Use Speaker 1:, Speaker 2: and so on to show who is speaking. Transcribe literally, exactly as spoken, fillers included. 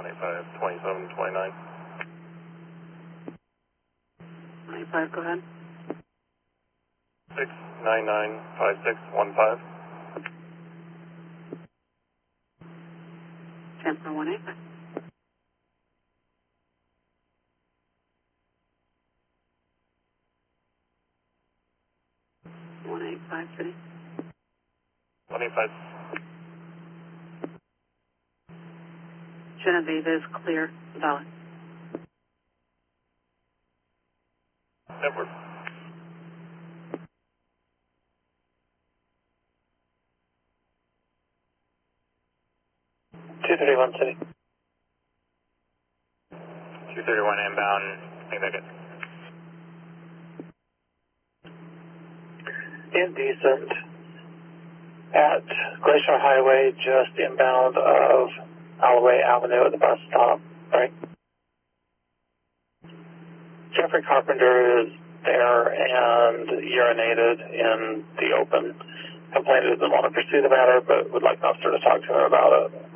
Speaker 1: one eight five, twenty-seven twenty-nine.
Speaker 2: one eight five, go ahead.
Speaker 1: six nine nine five six one five.
Speaker 2: Transfer one eight five. one eight five three.
Speaker 1: one eight five.
Speaker 2: Genevieve is clear, valid.
Speaker 1: Edward.
Speaker 3: two thirty-one City.
Speaker 1: two thirty-one inbound, I think that gets.
Speaker 3: Indecent at Glacier Highway, just inbound of Alloway Avenue at the bus stop, right? Jeffrey Carpenter is there and urinated in the open. Complainant doesn't want to pursue the matter, but would like an officer to talk to him about it.